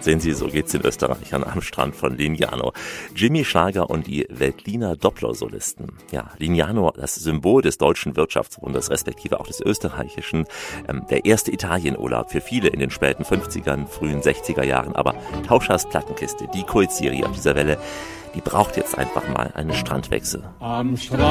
Sehen Sie, so geht's den Österreichern am Strand von Lignano. Jimmy Schlager und die Veltliner Doppler-Solisten. Ja, Lignano, das Symbol des deutschen Wirtschaftswunders, respektive auch des österreichischen. Der erste Italienurlaub für viele in den späten 50ern, frühen 60er Jahren. Aber Tauschers Plattenkiste, die Kultserie auf dieser Welle, die braucht jetzt einfach mal einen Strandwechsel. Am Strand